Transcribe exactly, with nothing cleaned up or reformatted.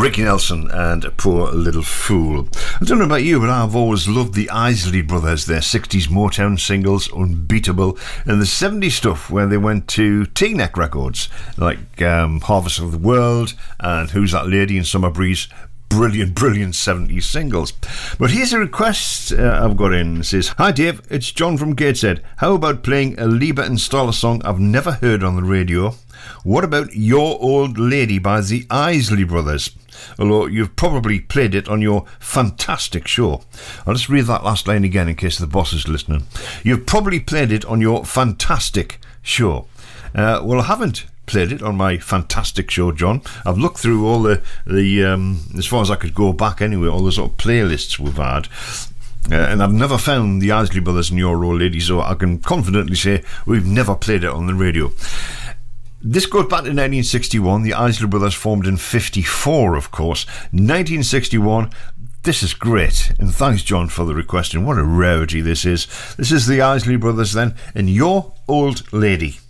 Ricky Nelson and Poor Little Fool. I don't know about you, but I've always loved the Isley Brothers, their sixties Motown singles, Unbeatable, and the seventies stuff where they went to T-Neck Records, like um, Harvest of the World and Who's That Lady in Summer Breeze. Brilliant, brilliant seventies singles. But here's a request uh, I've got in. It says, "Hi Dave, it's John from Gateshead. How about playing a Lieber and Stoller song I've never heard on the radio? What about Your Old Lady by the Isley Brothers? Although you've probably played it on your fantastic show." I'll just read that last line again in case the boss is listening. "You've probably played it on your fantastic show." Uh, well, I haven't played it on my fantastic show, John. I've looked through all the, the um, as far as I could go back anyway, all the sort of playlists we've had. Uh, and I've never found the Isley Brothers and Your Old Lady, so I can confidently say we've never played it on the radio. This goes back to nineteen sixty-one. The Isley Brothers formed in fifty-four, of course. nineteen sixty-one. This is great. And thanks, John, for the request. And what a rarity this is. This is the Isley Brothers then, and Your Old Lady.